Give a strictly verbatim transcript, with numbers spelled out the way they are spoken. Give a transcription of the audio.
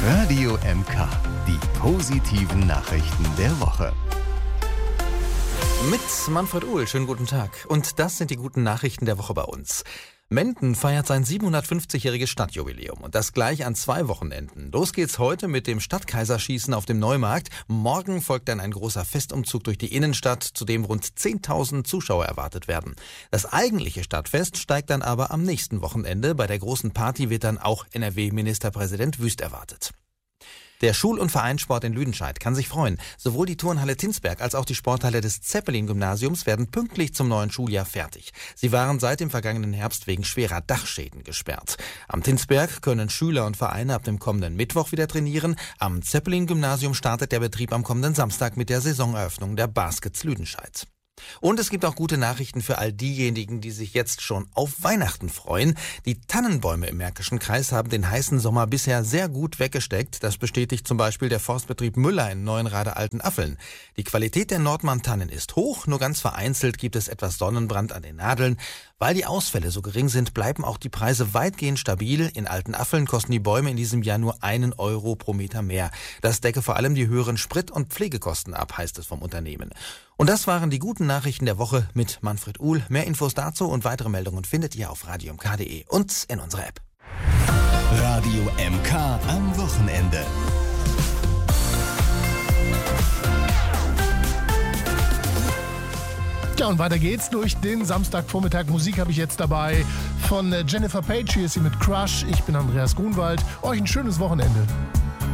Radio M K, die positiven Nachrichten der Woche. Mit Manfred Uhl, schönen guten Tag. Und das sind die guten Nachrichten der Woche bei uns. Menden feiert sein siebenhundertfünfzigjähriges Stadtjubiläum und das gleich an zwei Wochenenden. Los geht's heute mit dem Stadtkaiserschießen auf dem Neumarkt. Morgen folgt dann ein großer Festumzug durch die Innenstadt, zu dem rund zehntausend Zuschauer erwartet werden. Das eigentliche Stadtfest steigt dann aber am nächsten Wochenende. Bei der großen Party wird dann auch N R W-Ministerpräsident Wüst erwartet. Der Schul- und Vereinssport in Lüdenscheid kann sich freuen. Sowohl die Turnhalle Tinsberg als auch die Sporthalle des Zeppelin-Gymnasiums werden pünktlich zum neuen Schuljahr fertig. Sie waren seit dem vergangenen Herbst wegen schwerer Dachschäden gesperrt. Am Tinsberg können Schüler und Vereine ab dem kommenden Mittwoch wieder trainieren. Am Zeppelin-Gymnasium startet der Betrieb am kommenden Samstag mit der Saisoneröffnung der Baskets Lüdenscheid. Und es gibt auch gute Nachrichten für all diejenigen, die sich jetzt schon auf Weihnachten freuen. Die Tannenbäume im Märkischen Kreis haben den heißen Sommer bisher sehr gut weggesteckt. Das bestätigt zum Beispiel der Forstbetrieb Müller in Neuenrade-Altenaffeln. Die Qualität der Nordmann-Tannen ist hoch, nur ganz vereinzelt gibt es etwas Sonnenbrand an den Nadeln. Weil die Ausfälle so gering sind, bleiben auch die Preise weitgehend stabil. In Altenaffeln kosten die Bäume in diesem Jahr nur einen Euro pro Meter mehr. Das decke vor allem die höheren Sprit- und Pflegekosten ab, heißt es vom Unternehmen. Und das waren die guten Nachrichten der Woche mit Manfred Uhl. Mehr Infos dazu und weitere Meldungen findet ihr auf radio m k punkt de und in unserer App. Radio M K am Wochenende. Ja, und weiter geht's durch den Samstagvormittag. Musik habe ich jetzt dabei von Jennifer Page. Hier ist sie mit Crush. Ich bin Andreas Grunwald. Euch ein schönes Wochenende.